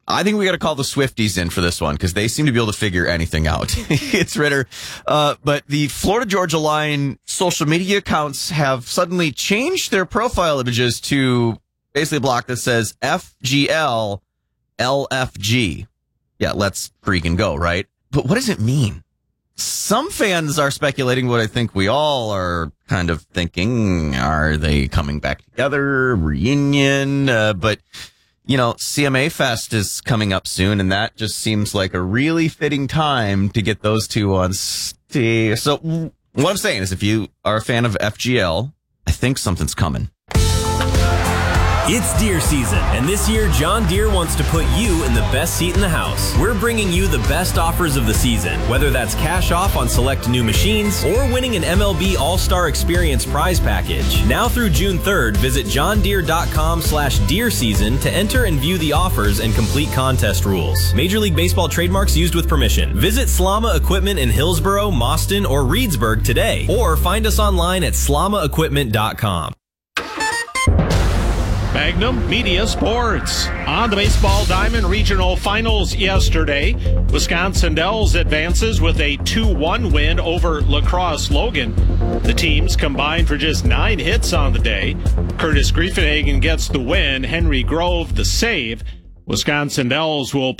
I think we got to call the Swifties in for this one because they seem to be able to figure anything out. It's Ritter. But the Florida-Georgia Line social media accounts have suddenly changed their profile images to basically a block that says FGL LFG. Yeah, let's freaking go, right? But what does it mean? Some fans are speculating what I think we all are kind of thinking. Are they coming back together? Reunion? But CMA Fest is coming up soon, and that just seems like a really fitting time to get those two on stage. So what I'm saying is if you are a fan of FGL, I think something's coming. It's deer season, and this year John Deere wants to put you in the best seat in the house. We're bringing you the best offers of the season, whether that's cash off on select new machines or winning an MLB All-Star Experience prize package. Now through June 3rd, visit johndeere.com/deer season to enter and view the offers and complete contest rules. Major League Baseball trademarks used with permission. Visit Slama Equipment in Hillsboro, Mauston, or Reedsburg today, or find us online at slamaequipment.com. Magnum Media Sports. On the Baseball Diamond Regional Finals yesterday, Wisconsin Dells advances with a 2-1 win over La Crosse Logan. The teams combined for just 9 hits on the day. Curtis Griefenhagen gets the win, Henry Grove the save. Wisconsin Dells will